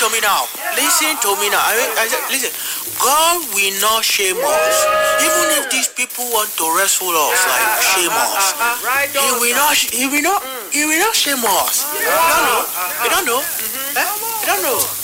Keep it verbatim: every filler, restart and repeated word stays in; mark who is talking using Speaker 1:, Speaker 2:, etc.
Speaker 1: to me now. Listen to me now. I, I said, listen. God will not shame us. Even if these people want to wrestle us, like shame us, He will not. He will not. He will not shame us. You don't know. You don't know. Eh? You don't know.